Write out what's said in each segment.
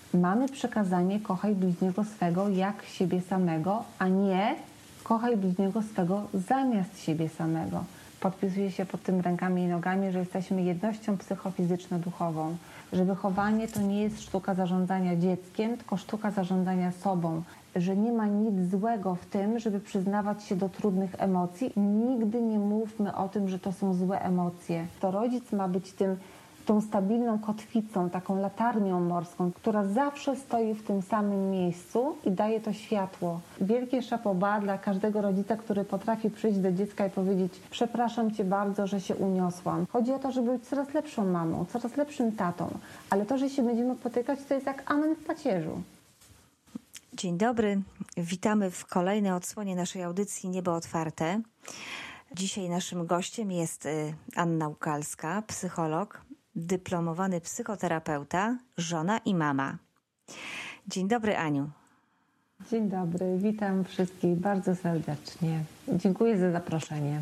mamy przekazanie kochaj bliźniego swego jak siebie samego, a nie kochaj bliźniego swego zamiast siebie samego. Podpisuję się pod tym rękami i nogami, że jesteśmy jednością psychofizyczno-duchową, że wychowanie to nie jest sztuka zarządzania dzieckiem, tylko sztuka zarządzania sobą, że nie ma nic złego w tym, żeby przyznawać się do trudnych emocji. Nigdy nie mówmy o tym, że to są złe emocje. To rodzic ma być tą stabilną kotwicą, taką latarnią morską, która zawsze stoi w tym samym miejscu i daje to światło. Wielkie chapeau bas dla każdego rodzica, który potrafi przyjść do dziecka i powiedzieć: przepraszam Cię bardzo, że się uniosłam. Chodzi o to, żeby być coraz lepszą mamą, coraz lepszym tatą, ale to, że się będziemy potykać, to jest jak amen w pacierzu. Dzień dobry, witamy w kolejnej odsłonie naszej audycji Niebo Otwarte. Dzisiaj naszym gościem jest Anna Łukalska, psycholog, dyplomowany psychoterapeuta, żona i mama. Dzień dobry, Aniu. Dzień dobry, witam wszystkich bardzo serdecznie. Dziękuję za zaproszenie.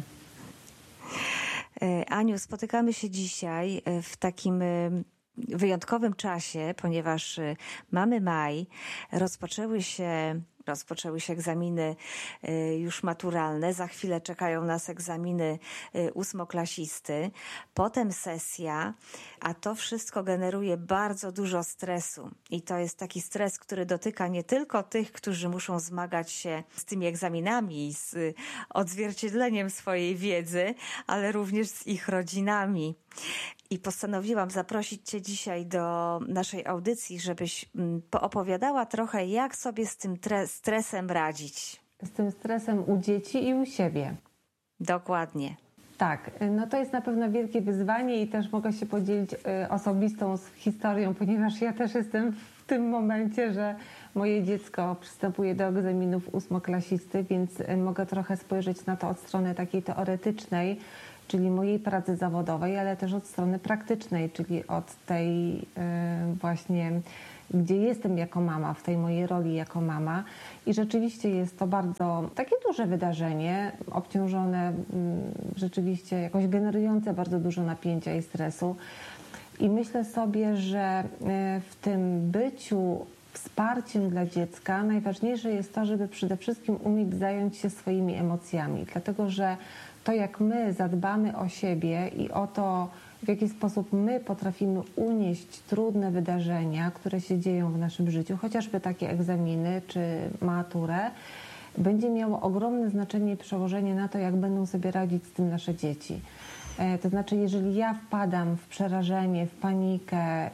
Aniu, spotykamy się dzisiaj w takim wyjątkowym czasie, ponieważ mamy maj, rozpoczęły się egzaminy już maturalne, za chwilę czekają nas egzaminy ósmoklasisty, potem sesja, a to wszystko generuje bardzo dużo stresu. I to jest taki stres, który dotyka nie tylko tych, którzy muszą zmagać się z tymi egzaminami, z odzwierciedleniem swojej wiedzy, ale również z ich rodzinami. I postanowiłam zaprosić Cię dzisiaj do naszej audycji, żebyś poopowiadała trochę, jak sobie z tym stresem radzić. Z tym stresem u dzieci i u siebie. Dokładnie. Tak, no to jest na pewno wielkie wyzwanie i też mogę się podzielić osobistą historią, ponieważ ja też jestem w tym momencie, że moje dziecko przystępuje do egzaminów ósmoklasisty, więc mogę trochę spojrzeć na to od strony takiej teoretycznej, czyli mojej pracy zawodowej, ale też od strony praktycznej, czyli od tej właśnie, gdzie jestem jako mama, w tej mojej roli jako mama. I rzeczywiście jest to bardzo takie duże wydarzenie, obciążone, rzeczywiście jakoś generujące bardzo dużo napięcia i stresu. I myślę sobie, że w tym byciu wsparciem dla dziecka najważniejsze jest to, żeby przede wszystkim umieć zająć się swoimi emocjami, dlatego że to, jak my zadbamy o siebie i o to, w jaki sposób my potrafimy unieść trudne wydarzenia, które się dzieją w naszym życiu, chociażby takie egzaminy czy maturę, będzie miało ogromne znaczenie i przełożenie na to, jak będą sobie radzić z tym nasze dzieci. To znaczy, jeżeli ja wpadam w przerażenie, w panikę,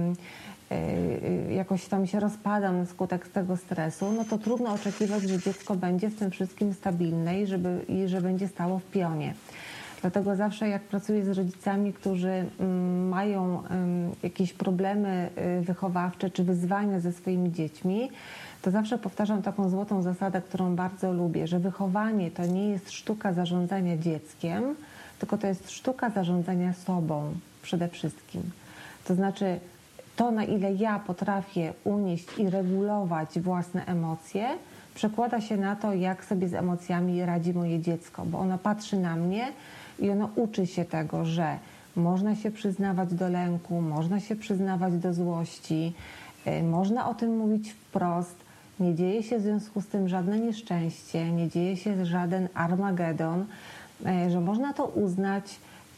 jakoś tam się rozpadam na skutek tego stresu, no to trudno oczekiwać, że dziecko będzie w tym wszystkim stabilne i że będzie stało w pionie. Dlatego zawsze jak pracuję z rodzicami, którzy mają jakieś problemy wychowawcze czy wyzwania ze swoimi dziećmi, to zawsze powtarzam taką złotą zasadę, którą bardzo lubię, że wychowanie to nie jest sztuka zarządzania dzieckiem, tylko to jest sztuka zarządzania sobą przede wszystkim. To znaczy to, na ile ja potrafię unieść i regulować własne emocje, przekłada się na to, jak sobie z emocjami radzi moje dziecko, bo ono patrzy na mnie i ono uczy się tego, że można się przyznawać do lęku, można się przyznawać do złości, można o tym mówić wprost, nie dzieje się w związku z tym żadne nieszczęście, nie dzieje się żaden Armagedon, że można to uznać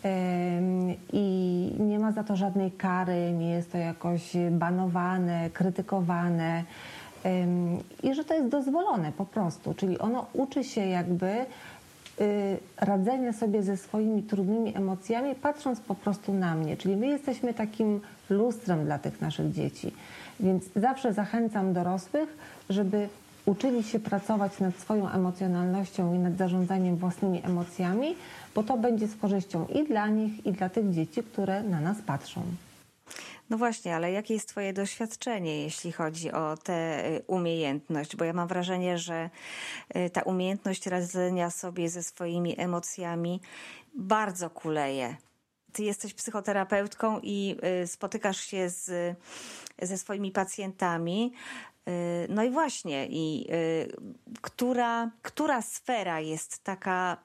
i nie ma za to żadnej kary, nie jest to jakoś banowane, krytykowane i że to jest dozwolone po prostu, czyli ono uczy się jakby radzenia sobie ze swoimi trudnymi emocjami, patrząc po prostu na mnie, czyli my jesteśmy takim lustrem dla tych naszych dzieci, więc zawsze zachęcam dorosłych, żeby uczyli się pracować nad swoją emocjonalnością i nad zarządzaniem własnymi emocjami, bo to będzie z korzyścią i dla nich, i dla tych dzieci, które na nas patrzą. No właśnie, ale jakie jest Twoje doświadczenie, jeśli chodzi o tę umiejętność? Bo ja mam wrażenie, że ta umiejętność radzenia sobie ze swoimi emocjami bardzo kuleje. Ty jesteś psychoterapeutką i spotykasz się ze swoimi pacjentami. No i właśnie, która sfera jest taka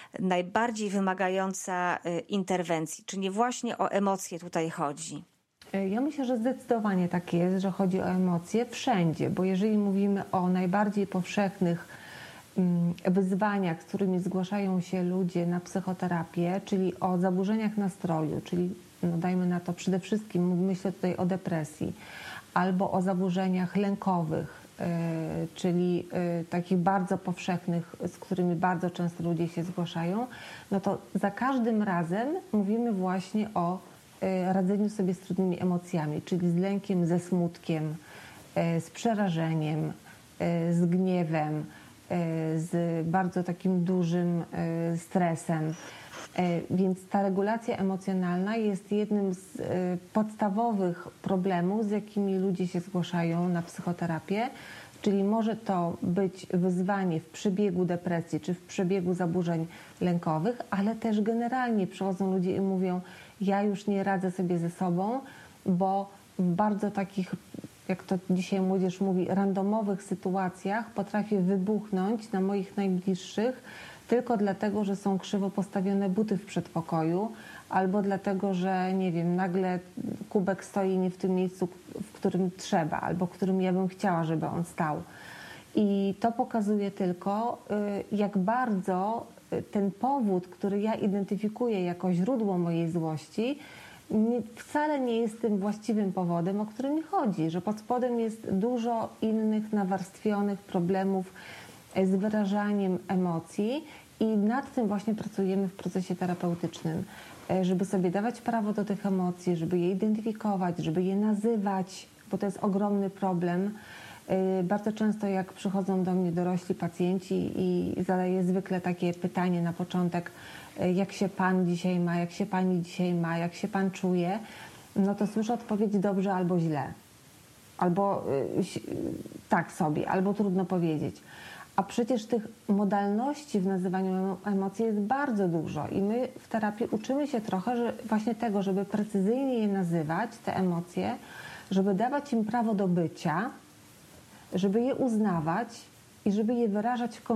najbardziej wymagająca interwencji? Czy nie właśnie o emocje tutaj chodzi? Ja myślę, że zdecydowanie tak jest, że chodzi o emocje wszędzie, bo jeżeli mówimy o najbardziej powszechnych wyzwaniach, z którymi zgłaszają się ludzie na psychoterapię, czyli o zaburzeniach nastroju, czyli no dajmy na to przede wszystkim, myślę tutaj o depresji, albo o zaburzeniach lękowych, czyli takich bardzo powszechnych, z którymi bardzo często ludzie się zgłaszają, no to za każdym razem mówimy właśnie o radzeniu sobie z trudnymi emocjami, czyli z lękiem, ze smutkiem, z przerażeniem, z gniewem, z bardzo takim dużym stresem. Więc ta regulacja emocjonalna jest jednym z podstawowych problemów, z jakimi ludzie się zgłaszają na psychoterapię, czyli może to być wyzwanie w przebiegu depresji czy w przebiegu zaburzeń lękowych, ale też generalnie przychodzą ludzie i mówią: ja już nie radzę sobie ze sobą, bo w bardzo takich, jak to dzisiaj młodzież mówi, randomowych sytuacjach potrafię wybuchnąć na moich najbliższych tylko dlatego, że są krzywo postawione buty w przedpokoju, albo dlatego, że nie wiem, nagle kubek stoi nie w tym miejscu, w którym trzeba, albo w którym ja bym chciała, żeby on stał. I to pokazuje tylko, jak bardzo ten powód, który ja identyfikuję jako źródło mojej złości, wcale nie jest tym właściwym powodem, o który mi chodzi, że pod spodem jest dużo innych nawarstwionych problemów z wyrażaniem emocji i nad tym właśnie pracujemy w procesie terapeutycznym, żeby sobie dawać prawo do tych emocji, żeby je identyfikować, żeby je nazywać, bo to jest ogromny problem. Bardzo często jak przychodzą do mnie dorośli pacjenci i zadaję zwykle takie pytanie na początek: jak się pan dzisiaj ma, jak się pani dzisiaj ma, jak się pan czuje, no to słyszę odpowiedź: dobrze albo źle, albo tak sobie, albo trudno powiedzieć. A przecież tych modalności w nazywaniu emocji jest bardzo dużo i my w terapii uczymy się trochę, że właśnie tego, żeby precyzyjnie je nazywać, te emocje, żeby dawać im prawo do bycia, żeby je uznawać i żeby je wyrażać w